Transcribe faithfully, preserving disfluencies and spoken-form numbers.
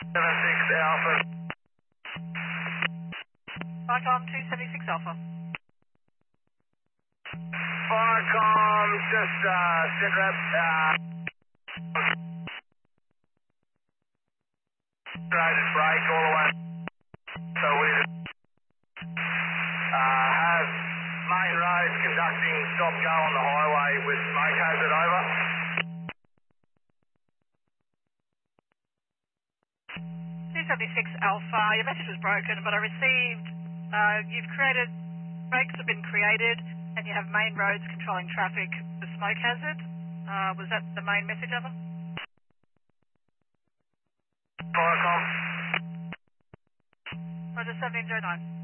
seven six Alpha. Vicom two seventy-six Alpha. Firecom, just uh, sit rep. Uh, rated brake all the way. So we uh, have main road conducting stop go on the highway with smoke hazard over. two seventy-six Alpha, your message was broken, but I received, uh, you've created, brakes have been created, and you have main roads controlling traffic for smoke hazard. Uh, was that the main message of it? Firecom. Roger seventeen oh nine.